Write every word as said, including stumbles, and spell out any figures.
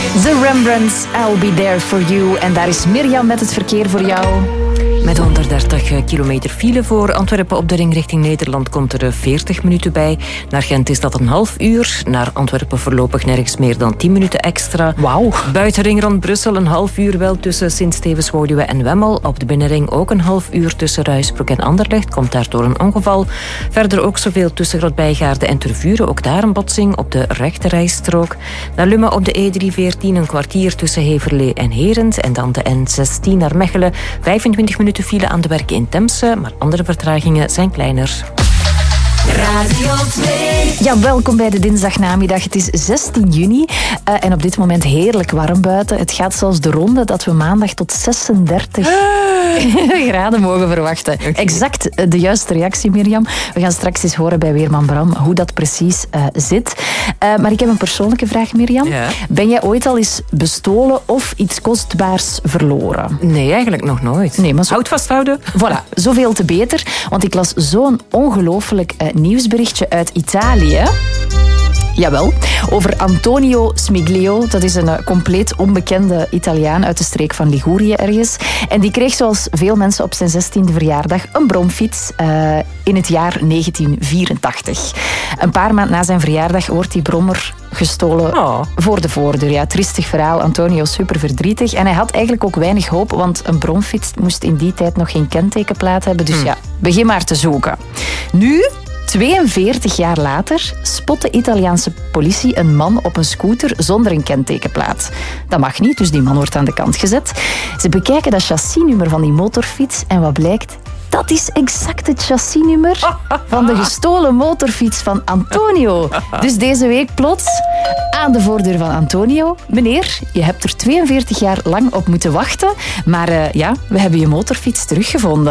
The Rembrandts, I'll be there for you. En daar is Mirjam met het verkeer voor jou. Met honderddertig kilometer file voor Antwerpen op de ring richting Nederland komt er veertig minuten bij. Naar Gent is dat een half uur. Naar Antwerpen voorlopig nergens meer dan tien minuten extra. Wauw. Buitenring rond Brussel een half uur wel tussen Sint-Stevens-Woluwe en Wemmel. Op de binnenring ook een half uur tussen Ruisbroek en Anderlecht. Komt daardoor een ongeval. Verder ook zoveel tussen Grootbijgaarden en Tervuren. Ook daar een botsing op de rechterrijstrook. Naar Lummen op de E driehonderdveertien een kwartier tussen Heverlee en Herent. En dan de N zestien naar Mechelen. vijfentwintig minuten file aan de werken in Temse, maar andere vertragingen zijn kleiner. Radio twee. Ja, welkom bij de dinsdagnamiddag. Het is zestien juni uh, en op dit moment heerlijk warm buiten. Het gaat zelfs de ronde dat we maandag tot zesendertig ah. graden mogen verwachten. Okay. Exact de juiste reactie, Mirjam. We gaan straks eens horen bij Weerman Bram hoe dat precies uh, zit. Uh, maar ik heb een persoonlijke vraag, Mirjam. Ja. Ben jij ooit al eens bestolen of iets kostbaars verloren? Nee, eigenlijk nog nooit. Nee, maar zo... Houd vasthouden. Voilà, zoveel te beter. Want ik las zo'n ongelooflijk uh, nieuwsberichtje uit Italië. Jawel, over Antonio Smiglio. Dat is een uh, compleet onbekende Italiaan uit de streek van Ligurië ergens. En die kreeg zoals veel mensen op zijn zestiende verjaardag een bromfiets uh, in het jaar negentien vierentachtig. Een paar maanden na zijn verjaardag wordt die brommer gestolen oh. voor de voordeur. Ja, triestig verhaal. Antonio super verdrietig. En hij had eigenlijk ook weinig hoop, want een bromfiets moest in die tijd nog geen kentekenplaat hebben. Dus hm. ja, begin maar te zoeken. Nu... tweeënveertig jaar later spot de Italiaanse politie een man op een scooter zonder een kentekenplaat. Dat mag niet, dus die man wordt aan de kant gezet. Ze bekijken dat chassisnummer van die motorfiets en wat blijkt? Dat is exact het chassisnummer van de gestolen motorfiets van Antonio. Dus deze week plots aan de voordeur van Antonio. Meneer, je hebt er tweeënveertig jaar lang op moeten wachten, maar uh, ja, we hebben je motorfiets teruggevonden.